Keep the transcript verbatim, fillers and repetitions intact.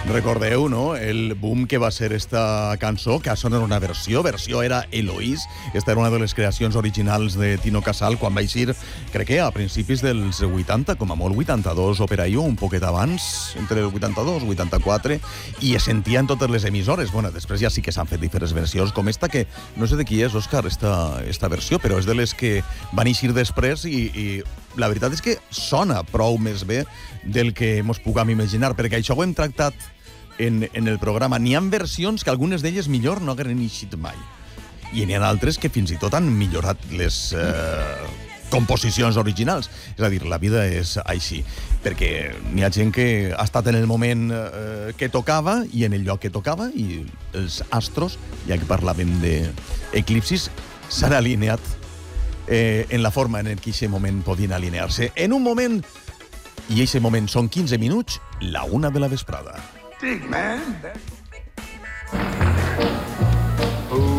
Recordeu, no?, el boom que va ser esta cançó, que això no era una versió, versió era Eloís. Esta era una de les creacions originals de Tino Casal quan va eixir, crec que a principis dels vuitanta, com a molt vuitanta-dos o per ahí, o un poquet abans, entre el vuitanta-dos i vuitanta-quatre, i es sentia en totes les emissores. Bueno, després ja sí que s'han fet diferents versions, com esta, que no sé de qui és, Òscar, esta, esta versió, però és de les que van eixir després i, i la veritat és que sona prou més bé del que mos puguem imaginar, perquè això ho hem tractat En, en el programa. N'hi ha versions que algunes d'elles millor no hagueren eixit mai. I n'hi ha altres que fins i tot han millorat les eh, composicions originals. És a dir, la vida és així. Perquè n'hi ha gent que ha estat en el moment eh, que tocava i en el lloc que tocava, i els astros, ja que parlàvem d'eclipsis, s'han alineat eh, en la forma en què aquest moment podien alinear-se. En un moment, i aquest moment són quinze minuts, la una de la vesprada. Big man.